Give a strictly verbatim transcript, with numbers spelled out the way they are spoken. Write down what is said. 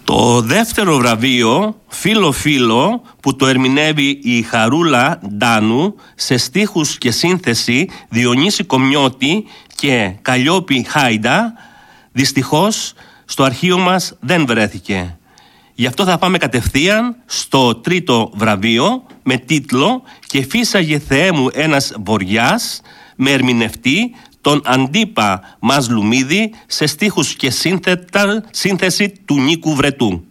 Το δεύτερο βραβείο, Φίλο Φίλο, που το ερμηνεύει η Χαρούλα Ντάνου σε στίχους και σύνθεση Διονύση Κομιώτη και Καλλιόπη Χάιντα, δυστυχώς στο αρχείο μας δεν βρέθηκε. Γι' αυτό θα πάμε κατευθείαν στο τρίτο βραβείο με τίτλο «Και φύσαγε Θεέ μου ένας βοριάς», με ερμηνευτή τον Αντίπα Μαζλουμίδη σε στίχους και σύνθετα, σύνθεση του Νίκου Βρετού.